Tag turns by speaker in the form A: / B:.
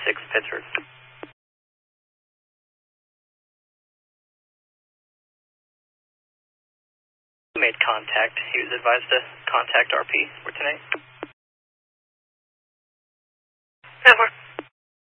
A: Pittsburgh. He made contact. He was advised to contact RP for tonight.